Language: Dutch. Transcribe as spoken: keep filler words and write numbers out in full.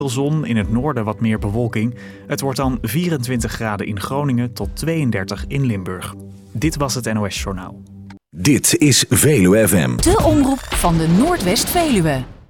Zon, in het noorden wat meer bewolking. Het wordt dan vierentwintig graden in Groningen tot tweeëndertig in Limburg. Dit was het N O S Journaal. Dit is Veluwe F M. De omroep van de Noordwest-Veluwe.